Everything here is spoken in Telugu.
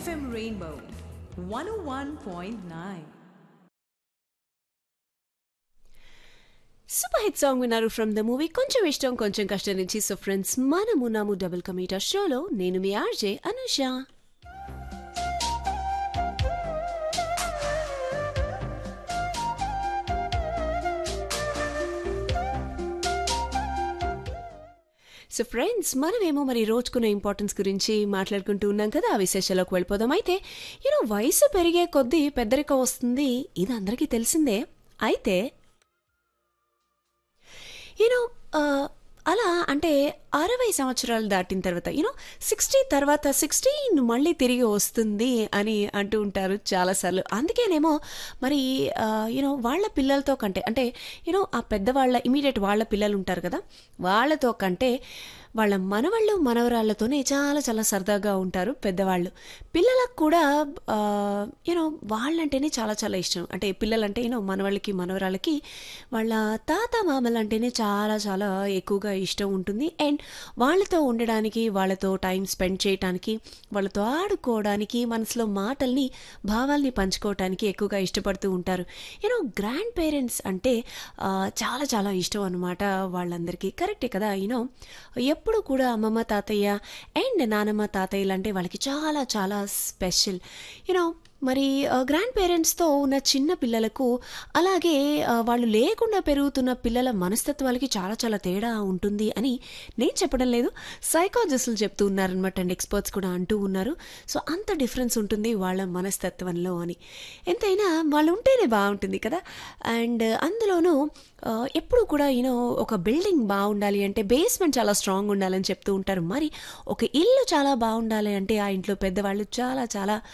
FM Rainbow 101.9. Super hit song విన్నారు ఫ్రమ్ ద మూవీ కొంచెం ఇష్టం కొంచెం కష్టం నుంచి. సో ఫ్రెండ్స్, మనము నాము డబుల్ కమీటా షోలో నేను మీ ఆర్జే అనుష. సో ఫ్రెండ్స్, మనమేమో మరి రోజుకున్న ఇంపార్టెన్స్ గురించి మాట్లాడుకుంటూ ఉన్నాం కదా. ఆ విశేషాలకు వెళ్ళిపోదాం. అయితే వయసు పెరిగే కొద్దీ పెద్దరికం వస్తుంది, ఇది అందరికీ తెలిసిందే. అయితే అలా అంటే 60 సంవత్సరాలు దాటిన తర్వాత 60 తర్వాత 16 మళ్ళీ తిరిగి వస్తుంది అని అంటూ ఉంటారు చాలాసార్లు. అందుకేనేమో మరి వాళ్ళ పిల్లలతో కంటే అంటే ఆ పెద్దవాళ్ళ ఇమీడియట్ వాళ్ళ పిల్లలు ఉంటారు కదా, వాళ్ళతో కంటే వాళ్ళ మనవాళ్ళు మనవరాళ్ళతోనే చాలా చాలా సరదాగా ఉంటారు పెద్దవాళ్ళు. పిల్లలకు కూడా వాళ్ళంటేనే చాలా చాలా ఇష్టం. అంటే పిల్లలంటే మనవాళ్ళకి మనవరాళ్ళకి వాళ్ళ తాత మామలంటేనే చాలా చాలా ఎక్కువగా ఇష్టం ఉంటుంది. అండ్ వాళ్ళతో ఉండడానికి, వాళ్ళతో టైం స్పెండ్ చేయటానికి, వాళ్ళతో ఆడుకోవడానికి, మనసులో మాటల్ని భావాల్ని పంచుకోవటానికి ఎక్కువగా ఇష్టపడుతూ ఉంటారు. గ్రాండ్ పేరెంట్స్ అంటే చాలా చాలా ఇష్టం అనమాట వాళ్ళందరికీ. కరెక్టే కదా. ఎప్పుడు కూడా అమ్మమ్మ తాతయ్య అండ్ నానమ్మ తాతయ్యలు అంటే వాళ్ళకి చాలా చాలా స్పెషల్. మరి గ్రాండ్ పేరెంట్స్తో ఉన్న చిన్న పిల్లలకు అలాగే వాళ్ళు లేకుండా పెరుగుతున్న పిల్లల మనస్తత్వాలకి చాలా చాలా తేడా ఉంటుంది అని నేను చెప్పడం లేదు, సైకాలజిస్టులు చెప్తూ ఉన్నారనమాట. అండ్ ఎక్స్పర్ట్స్ కూడా అంటూ ఉన్నారు. సో అంత డిఫరెన్స్ ఉంటుంది వాళ్ళ మనస్తత్వంలో అని. ఎంతైనా వాళ్ళు ఉంటేనే బాగుంటుంది కదా. అండ్ అందులోనూ ఎప్పుడు కూడా ఒక బిల్డింగ్ బాగుండాలి అంటే బేస్మెంట్ చాలా స్ట్రాంగ్ ఉండాలని చెప్తూ ఉంటారు. మరి ఒక ఇల్లు చాలా బాగుండాలి అంటే ఆ ఇంట్లో పెద్దవాళ్ళు చాలా చాలా